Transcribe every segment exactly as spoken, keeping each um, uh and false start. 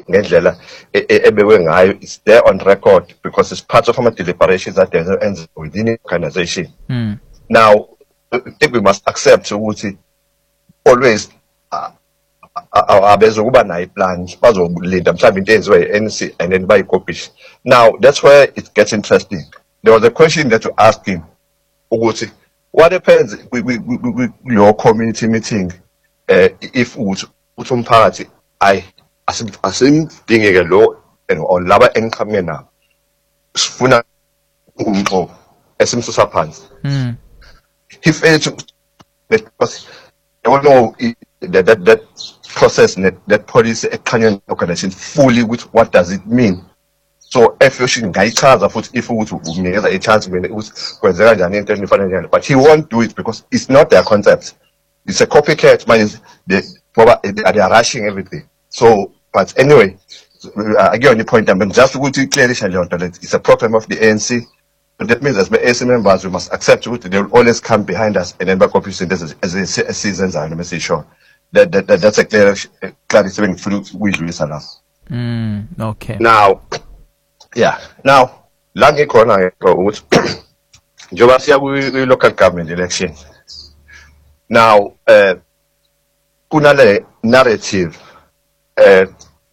ngendlela ebekwe ngayo. It's there on record because it's part of our deliberations that ends within the organization. Mm. Now, I think we must accept ukuthi always abezokuba nayo plan bazolinda mhlawumbe into enziwe yi-N C and then bayikopishe. Now that's where it gets interesting. There was a question that you asked him ukuthi what happens with, with, with, with your community meeting uh, if uthi umphakathi ay asimdingeke lo or laba engiqhamuke nabo sifuna umxoxo esimsusa phansi. Mm. He failed to because I don't know that that, that process that, that policy eqhanya organization fully with what does it mean. So if you should ngayichaza futhi if ukuthi ukunikeza a chance mina ukuthi kwenzeka kanjani into efana njalo, but he won't do it because it's not their concept. It's a copycat. Man, they they are rushing everything. So but anyway, I get on the point. I'm just going to clearly show you that it's a problem of the A N C. But that means as the A N C members, we must accept it. They will always come behind us and then back up using this as, as a seasons. I'm going to say sure that, that, that that's a clear clarity through we use enough. Mm, okay. Now, yeah. Now, langi kona ut. Jobasia we local government election. Now, uh, kuna le narrative uh,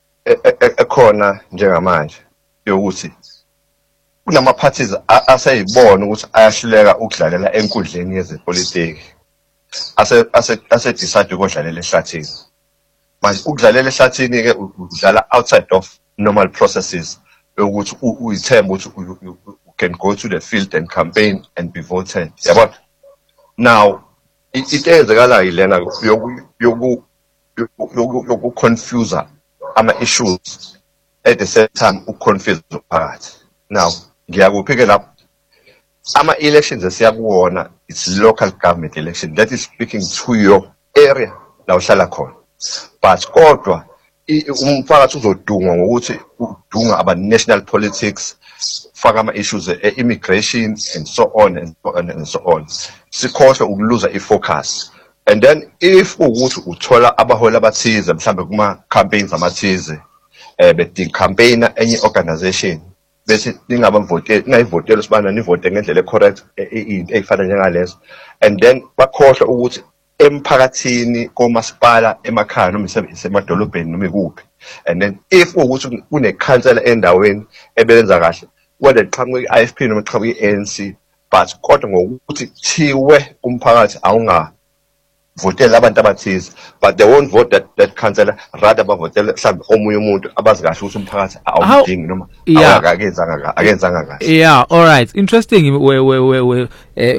ekhona njengamanje yokuthi kunama parties aseyibona ukuthi ayashileka ukudlalela enkundleni yezepolitiki ase ase ase decide ukudlalela ehlathini. Manje ukudlalela ehlathini ke udlala outside of normal processes ukuthi uyithemba ukuthi you can go to the field and campaign and be voted. Yabona? Now it eyenzekala yilena yoku yoku confuse ama issues at the same time uconfuse phakathi. Now ngiyakuphike lapho ama elections esiyakuwona it's local government election that is speaking to your area la uhlala khona, but kodwa umphakathi uzodunga ngokuthi udunga aba national politics, faka ama issues e-immigration and so on and so on and so on. Sikhohle ukuluza ifocus. And then if ukuthi uthola abahola abathize mhlambe kuma campaigns amathize eh beding campaigner any organization bese ningaba vote ngayivotela sibana nivote ngendlela correct eyifana njengalezo, and then bakhohle ukuthi emphakathini komasipala emakhaya noma esemadolobheni noma ikuphi, and then if ukuthi kune council endaweni ebenza kahle whether iqhamuka i-I F P noma iqhamuka i-A N C, but kodwa ngokuthi thiwe umphakathi awunga votela abantu abathize, but they won't vote that that councillor, rather bavotela mhlawumbe omunye umuntu abazi kahle ukuthi umphakathi awudingi noma akenzanga akenzanga kahle. Yeah, all right, interesting. we we we we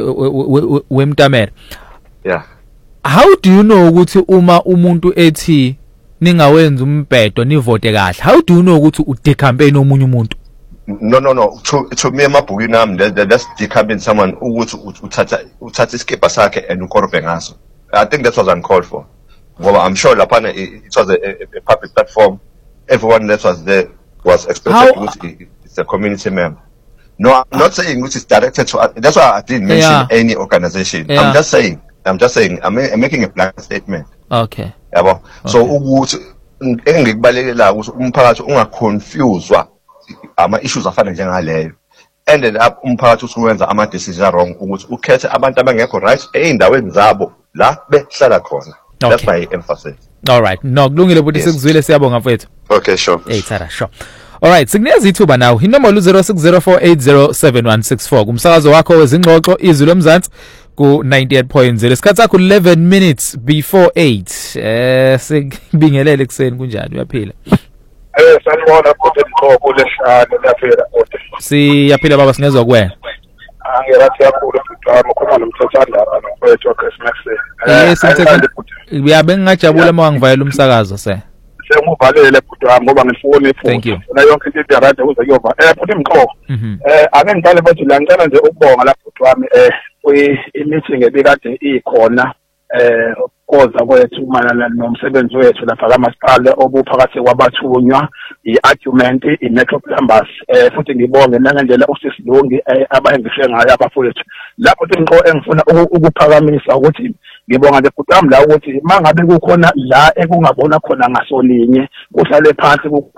we Mtamela. Yeah, how do you know ukuthi uma umuntu ethi ningawenza umbhedo nivote kahle, how do you know ukuthi udecampaign omunye umuntu? No, no, no. To to me, mabhukwini nami that's decampaign someone ukuthi uthatha uthatha iskipa sakhe and ukorobhe ngaso. I think that was uncalled for. Well, I'm sure Lapana, it was a, a public platform. Everyone that was there was expected to it's a community member. No, I'm not saying which is directed to. That's why I didn't mention yeah. any organization. Yeah. I'm just saying. I'm just saying. I'm, I'm making a blank statement. Okay. Yeah, well, okay. So engikubalekela ukuthi umphakathi ungaconfusewa ama issues afana njengaleyo. Ended up umphakathi usuwenza ama decisions wrong ukuthi ukhethe abantu abangekho right eindaweni zabo la behlala khona. That's my emphasis. All right. No, kulungile futhi sikuzwile, siyabonga mfethu. Okay, sure. Hey, Tara, sure. All right, sikuneza ithuba now. Inombolo zero six zero four eight zero seven one six four. Kumsakazo wakho wezingxoxo izwi lomzansi ku ninety-eight point zero. Isikhathi sakho eleven minutes before eight. Eh sikubingelele kuseni kunjani? Uyaphila? Eh sanibona futhi Mqoko lehlane laphela kodwa. Siyaphila baba, singezwe kuwena. Angirathi yakhulu futhi amakhona nomthethandaba nomfowethu Christmas. Yes, umthethandaba. Uyabe ngingajabula uma ngivayela umsakazo se. Senguvalele futhi ngoba ngifuna iphutha. Thank you. Na yonke into irade ukuze kuyova. Eh futhi Mqoko. Eh ake ngiqale bathi la ngicela nje ukubonga la futhi wami eh kwi meeting ebikade ikhona eh koza kwethu malana nomsebenzi wethu lapha kamasipala obuphakathi kwabathunywa i-argument i-metro plumbers eh futhi ngibonge nangendlela usisilungi abayengishe ngayo abafowethu lapho Mqoko engifuna ukuphakamisa ukuthi ngibonga nje futhi la ukuthi mangabe kukhona la ekungabona khona ngasolinye kuhlale phansi